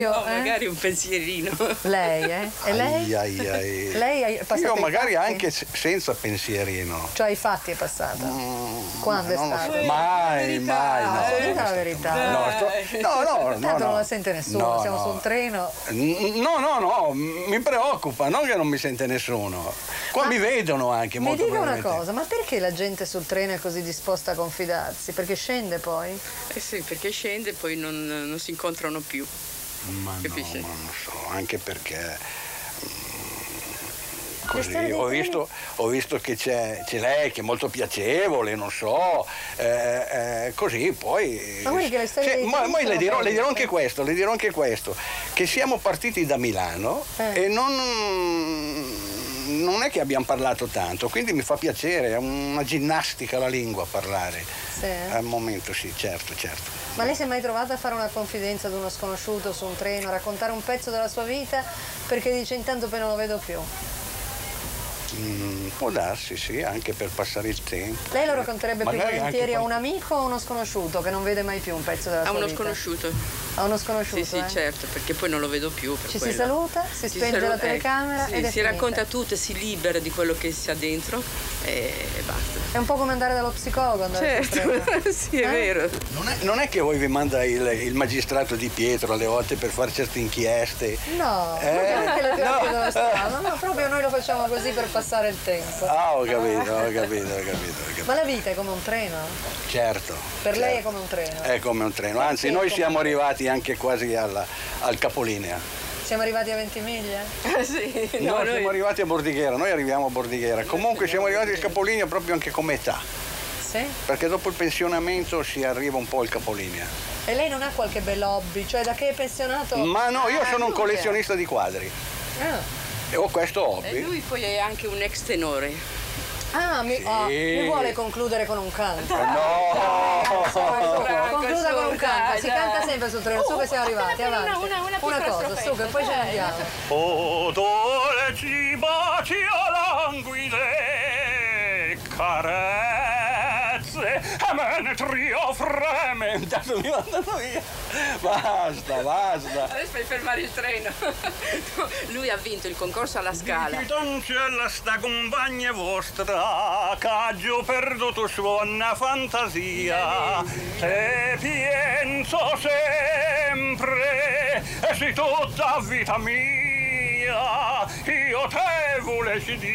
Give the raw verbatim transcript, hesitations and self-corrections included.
No, eh? magari un pensierino. Lei, eh? E lei? Ai, ai, ai. Lei è passata Io ai magari fatti? anche se- senza pensierino. Cioè ai fatti è passata? Mm, Quando è non lo stata? so. Mai, Verità, mai, no. eh. Dica la verità. No, sto- no, no, no, Tanto no. non la sente nessuno, No, siamo no. su un treno. No, no, no, mi preoccupa, non che non mi sente nessuno. Qua Ma mi vedono anche Mi molto dica una probabilmente. cosa, ma perché la gente sul treno è così disposta a confidarsi? Perché scende poi? Eh sì, perché scende e poi non, non si incontrano più. Ma no, Capisce? ma non so, anche perché mm, così storie dei ho treni- visto, ho visto che c'è, c'è lei che è molto piacevole, non so, eh, eh, così poi. Ma guardi che le storie Sì, dei ma- treni poi sono le dirò, le dirò belle. anche questo, le dirò anche questo, che siamo partiti da Milano Eh. e non. Non è che abbiamo parlato tanto, quindi mi fa piacere, è una ginnastica la lingua parlare. Sì. Al momento sì, certo, certo. Ma lei si è mai trovata a fare una confidenza ad uno sconosciuto su un treno, a raccontare un pezzo della sua vita perché dice intanto poi non lo vedo più? Mm, può darsi, sì, anche per passare il tempo. Lei lo racconterebbe più Magari volentieri anche a un quando- amico o a uno sconosciuto che non vede mai più un pezzo della A sua uno vita? sconosciuto. A uno sconosciuto, Sì, sì, eh? certo, perché poi non lo vedo più. Per Ci si quello. saluta, si Ci spenge salu- la eh, telecamera sì, ed è si finita. racconta tutto e si libera di quello che si ha dentro e, e basta. È un po' come andare dallo psicologo, andare sul treno. Certo, sì, è Eh? vero. Non è, non è che voi vi manda il, il magistrato Di Pietro alle volte per fare certe inchieste? No, Eh? anche le piante No. dove stanno. No, proprio noi lo facciamo così per passare il tempo. Ah, ho capito, ho capito, ho capito, ho capito. Ma la vita è come un treno? Certo. Per lei è certo. come un treno? È come un treno, anzi Perché è noi come siamo un treno? arrivati anche quasi alla- al capolinea. Siamo arrivati a Ventimiglia? Sì, No, no, siamo noi- arrivati a Bordighera, noi arriviamo a Bordighera. Comunque siamo arrivati al capolinea proprio anche come età, Sì? perché dopo il pensionamento si arriva un po' al capolinea. E lei non ha qualche bel hobby? Cioè da che è pensionato? Ma no, io Ah, sono un lui è. collezionista di quadri Ah, e ho questo E hobby. lui poi è anche un ex tenore. ah, mi, Sì. ah, mi vuole concludere con un canto. No! Concluda con un canto, si dai. canta sempre sul treno, su che siamo arrivati, una- avanti. una- una piccola cosa, su strofetta, che poi ce ne dai. andiamo. O dolci baci languide carezze a me ne trio freme. Intanto mi mandano via. Basta, basta. Adesso fai fermare il treno. Lui ha vinto il concorso alla Scala. Chi cancella sta compagna vostra, caggio perduto suona fantasia. Te penso sempre, e sei tutta vita mia, io te volessi dire.